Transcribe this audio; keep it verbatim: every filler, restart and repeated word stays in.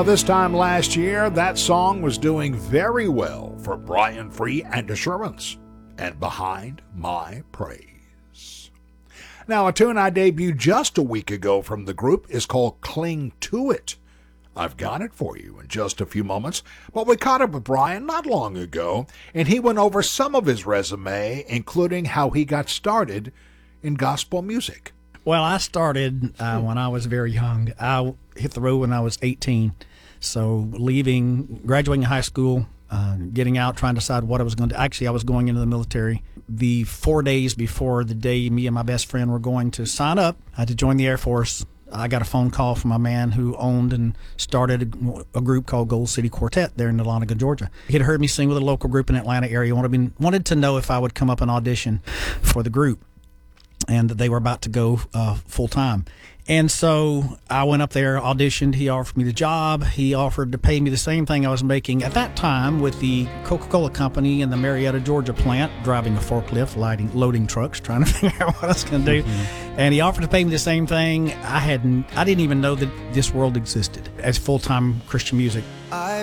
This time last year, that song was doing very well for Brian Free and Assurance, and Behind My Praise. Now, a tune I debuted just a week ago from the group is called Cling to It. I've got it for you in just a few moments, but we caught up with Brian not long ago, and he went over some of his resume, including how he got started in gospel music. Well, I started uh, when I was very young. I hit the road when I was eighteen. So leaving, graduating high school, uh, getting out, trying to decide what I was going to do. Actually, I was going into the military. The four days before the day me and my best friend were going to sign up uh, to join the Air Force, I got a phone call from a man who owned and started a, a group called Gold City Quartet there in Dahlonega, Georgia. He had heard me sing with a local group in the Atlanta area, wanted, me, wanted to know if I would come up and audition for the group. And they were about to go uh, full-time. And so I went up there, auditioned. He offered me the job. He offered to pay me the same thing I was making at that time with the Coca-Cola Company in the Marietta, Georgia plant, driving a forklift, lighting, loading trucks, trying to figure out what I was going to do. Mm-hmm. And he offered to pay me the same thing. I hadn't, I didn't even know that this world existed as full-time Christian music. I